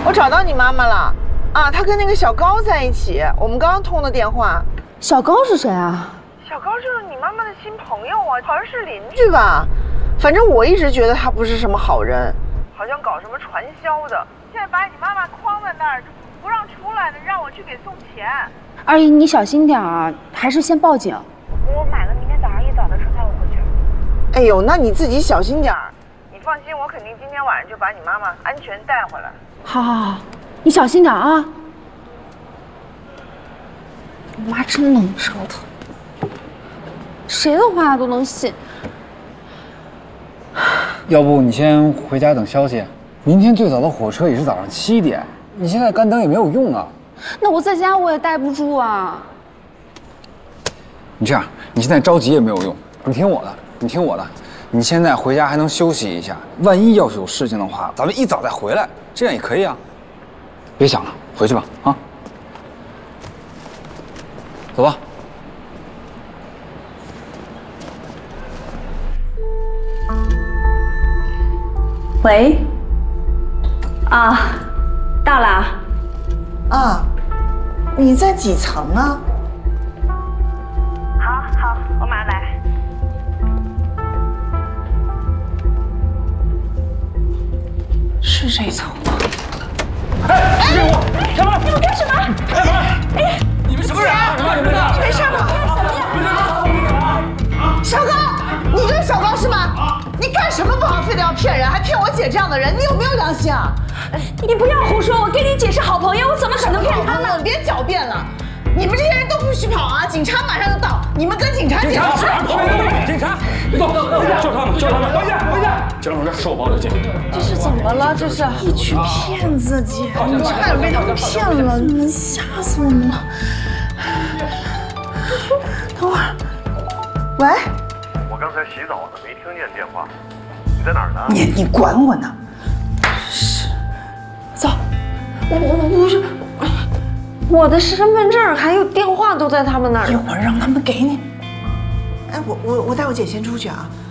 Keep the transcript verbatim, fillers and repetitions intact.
我找到你妈妈了，啊，她跟那个小高在一起，我们刚刚通的电话。 小高是谁啊？ 小高就是你妈妈的新朋友啊，好像是邻居吧。反正我一直觉得他不是什么好人，好像搞什么传销的。现在把你妈妈框在那儿，不让出来的，让我去给送钱。 二姨，你小心点啊，还是先报警。 我买了明天早上一早的车载我回去。哎呦，那你自己小心点儿。你放心，我肯定今天晚上就把你妈妈安全带回来。 好好好，你小心点啊。我妈真能折腾，谁的话都能信。 要不你先回家等消息，明天最早的火车也是早上七点，你现在干等也没有用啊。 那我在家我也待不住啊。 你这样，你现在着急也没有用，你听我的，你听我的，你现在回家还能休息一下，万一要是有事情的话，咱们一早再回来，这样也可以啊。别想了，回去吧，啊，走吧。 喂，啊，到了。 啊，你在几层啊？ 好好，我马上来。 是这层吗？ 哎，是我，小妹， 你们干什么？ 干什么？哎，你们什么人啊？什么什么的？ 没事吧？小高，你就是小高是吗？你干什么不好，非得要骗人，还骗我姐这样的人，你有没有良心啊？ 你不要胡说，我跟你姐是好朋友，我怎么可能骗她呢？ 你别狡辩了，你们这些人都不许跑啊！警察马上就到，你们跟警察警察，警察，别动，叫他们，叫他们，回去，回去，警察同志，受报的警。 这是怎么了？这是一群骗子，姐，你差点被他们骗了，你们吓死我们了。等会儿，喂， 我刚才洗澡呢，没听见电话。你在哪儿呢？ 你你管我呢？是，走，我我不是， 我的身份证还有电话都在他们那儿。 一会儿让他们给你。哎，我我我带我姐先出去啊。